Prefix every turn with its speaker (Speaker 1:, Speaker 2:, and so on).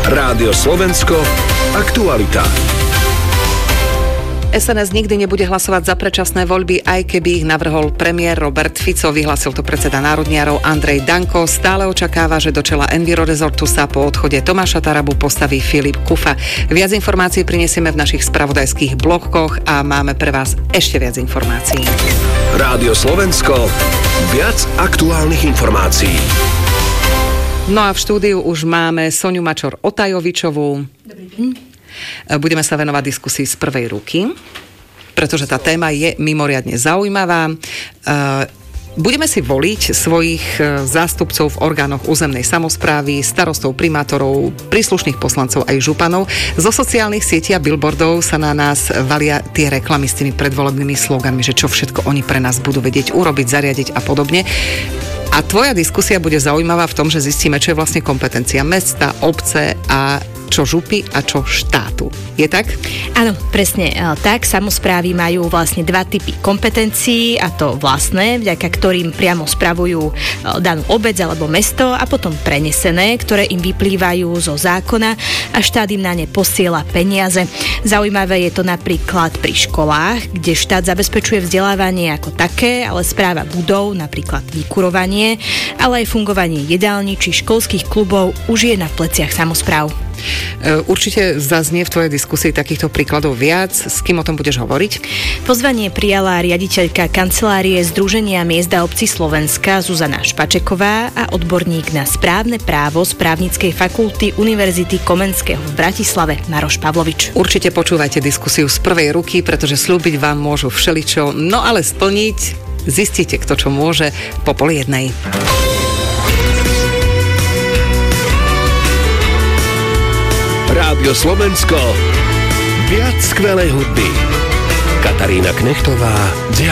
Speaker 1: Rádio Slovensko, aktualita.
Speaker 2: SNS nikdy nebude hlasovať za predčasné voľby, aj keby ich navrhol premiér Robert Fico. Vyhlásil to predseda národniarov Andrej Danko. Stále očakáva, že do čela Enviro Resortu sa po odchode Tomáša Tarabu postaví Filip Kufa. Viac informácií prinesieme v našich spravodajských blokoch a máme pre vás ešte viac informácií.
Speaker 1: Rádio Slovensko, viac aktuálnych informácií.
Speaker 2: No a v štúdiu už máme Soňu Mačor-Otajovičovú.
Speaker 3: Dobrý deň.
Speaker 2: Budeme sa venovať diskusii z prvej ruky, pretože tá téma je mimoriadne zaujímavá. Budeme si voliť svojich zástupcov v orgánoch územnej samosprávy, starostov, primátorov, príslušných poslancov aj županov. Zo sociálnych sietí a billboardov sa na nás valia tie reklamy s tými predvolebnými sloganmi, že čo všetko oni pre nás budú vedieť urobiť, zariadiť a podobne. A tvoja diskusia bude zaujímavá v tom, že zistíme, čo je vlastne kompetencia mesta, obce a čo župy a čo štátu. Je tak?
Speaker 3: Áno, presne tak. Samosprávy majú vlastne dva typy kompetencií, a to vlastné, vďaka ktorým priamo spravujú danú obec alebo mesto, a potom prenesené, ktoré im vyplývajú zo zákona a štát im na ne posiela peniaze. Zaujímavé je to napríklad pri školách, kde štát zabezpečuje vzdelávanie ako také, ale správa budov, napríklad vykurovanie, ale aj fungovanie jedálni či školských klubov už je na pleciach samospráv.
Speaker 2: Určite zaznie v tvojej diskusii takýchto príkladov viac. S kým o tom budeš hovoriť?
Speaker 3: Pozvanie prijala riaditeľka kancelárie Združenia miest a obcí Slovenska Zuzana Špačeková a odborník na správne právo z Právnickej fakulty Univerzity Komenského v Bratislave Maroš Pavlovič.
Speaker 2: Určite počúvajte diskusiu z prvej ruky, pretože sľúbiť vám môžu všeličo, no ale splniť zistíte, kto čo môže po 12:30.
Speaker 1: Rádio Slovensko, viac skvelej hudby. Katarína Knechtová,